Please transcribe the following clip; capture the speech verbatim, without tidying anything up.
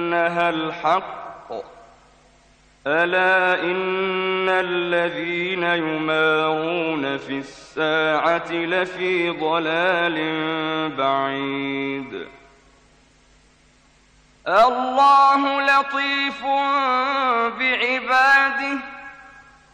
أنها الحق ألا إن الذين يمارون في الساعة لفي ضلال بعيد. الله لطيف بعباده